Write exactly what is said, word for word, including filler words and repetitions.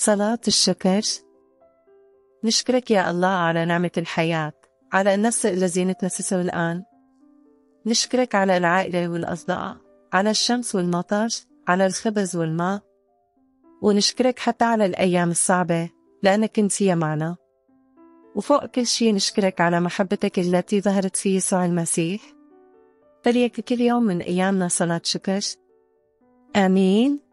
صلاة الشكر. نشكرك يا الله على نعمة الحياة، على النفس الذي نتنفسه الآن. نشكرك على العائلة والأصدقاء، على الشمس والمطر، على الخبز والماء. ونشكرك حتى على الأيام الصعبة لأنك كنت فيها معنا. وفوق كل شيء نشكرك على محبتك التي ظهرت في يسوع المسيح. فليكن كل يوم من أيامنا صلاة شكر. آمين.